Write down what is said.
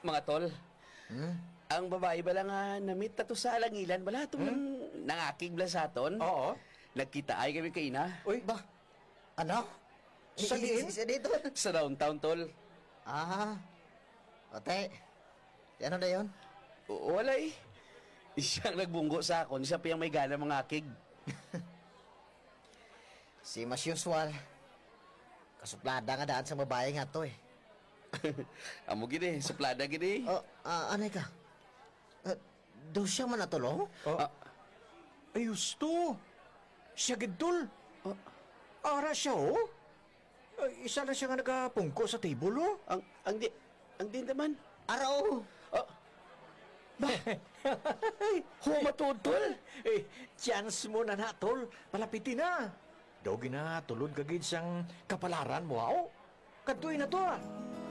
Mga tol, Hmm? ang babae ba lang namit tato sa langilan bala itong nangakig bala sa aton? Oo. Nagkita ay kami kaina Uy, Ba? Ano? Sa diin? Isa dito? sa downtown, tol. Ah. Ote. Ano na yun? Wala eh. Siyang nagbunggo sa akon, siya pa yung may gana mangakig. Si Mas Usual. Kasuplada nga daan sa babae nga to eh. Amo gini, suplada gini. Oh, anay ka? Daw siya man natulong? Oh. Ah. Ay, gusto. Siya gidol. Oh. Ara siya, oh. Ay, isa na siya nga nagapungko sa table, oh. Ang din naman. Araw! Oh. Ba? Humatod, tol. Eh, chance mo na na, tol. Palapitin na. Daw gina, tulod kagid sang kapalaran mo, oh. Katuloy na to, ah.